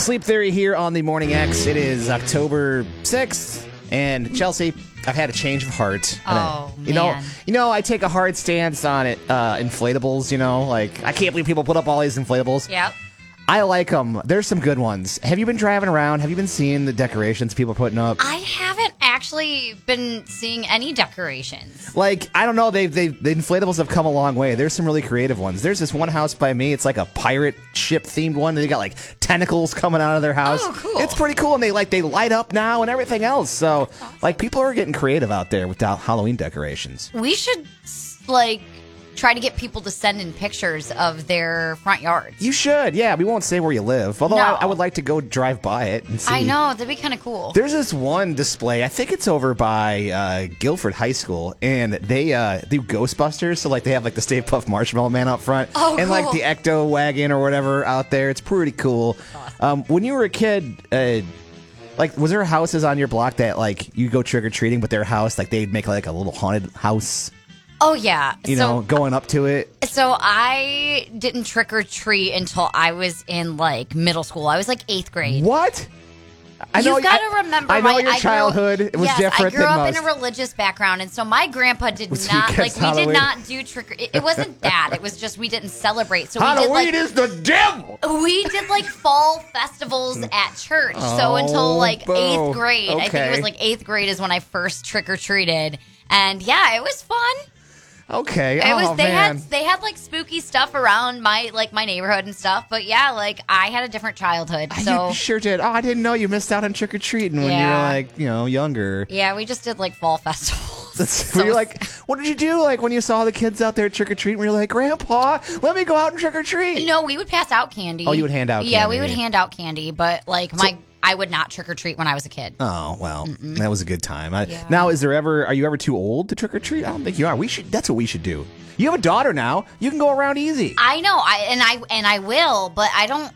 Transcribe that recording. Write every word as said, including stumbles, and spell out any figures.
Sleep Theory here on the Morning X. It is October sixth, and Chelsea, I've had a change of heart. And Oh, I, you know, man. you know, I take a hard stance on it. Uh, inflatables, you know, like I can't believe people put up all these inflatables. Yep. I like them. There's some good ones. Have you been driving around? Have you been seeing the decorations people are putting up? I haven't actually been seeing any decorations. Like, I don't know, they they the inflatables have come a long way. There's some really creative ones. There's this one house by me. It's like a pirate ship themed one. They got like tentacles coming out of their house. Oh, cool. It's pretty cool, and they like they light up now and everything else. So, like, people are getting creative out there with Halloween decorations. We should, like, try to get people to send in pictures of their front yards. You should, yeah. We won't say where you live, although No. I, I would like to go drive by it and see. I know, that'd be kind of cool. There's this one display. I think it's over by uh, Guilford High School, and they uh, do Ghostbusters. So like they have like the Stay Puft Marshmallow Man out front, Oh, and like cool. the Ecto Wagon or whatever out there. It's pretty cool. Um, when you were a kid, uh, like was there houses on your block that like you go trick or treating, but their house like they'd make like a little haunted house, Oh, yeah. you so, know, going up to it? So I didn't trick or treat until I was in, like, middle school. I was, like, eighth grade. What? I You've got I- to remember, I know my, your I grew- childhood it was yes, different I grew than up most. in a religious background, and so my grandpa did Was not he like. against We Halloween? did not do trick. It, it wasn't that. It was just we didn't celebrate. So Halloween we did is the devil. like we did like fall festivals at church. so Oh, until like boo. eighth grade, I think it Okay. was like eighth grade is when I first trick or treated, and yeah, it was fun. Okay. It oh was they man. had they had like spooky stuff around my like my neighborhood and stuff. But yeah, like I had a different childhood. So You sure did. Oh, I didn't know you missed out on trick or treating when you were Yeah. like, you know, younger. yeah, we just did like fall festivals. That's, So- were you like, what did you do? Like when you saw the kids out there trick or treating, were you like, Grandpa, let me go out and trick or treat? No, we would pass out candy. Oh, you would hand out Yeah, we candy. would hand out candy, but like my I would not trick or treat when I was a kid. Oh well, that was a good time. I, Yeah. Now, is there ever? Are you ever too old to trick or treat? I don't think you are. We should. That's what we should do. You have a daughter now. You can go around easy. I know, I and I and I will, but I don't